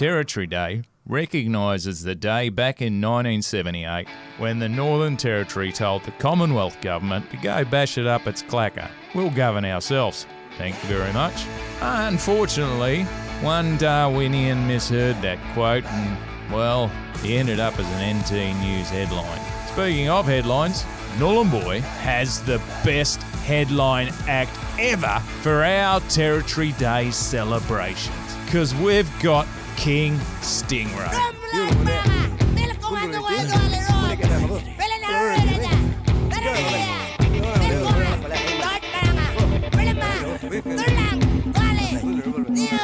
Territory Day recognises the day back in 1978 when the Northern Territory told the Commonwealth Government to go bash it up its clacker. We'll govern ourselves. Thank you very much. Unfortunately, one Darwinian misheard that quote and, well, he ended up as an NT News headline. Speaking of headlines, Nhulunbuy has the best headline act ever for our Territory Day celebrations, because we've got King Stingray.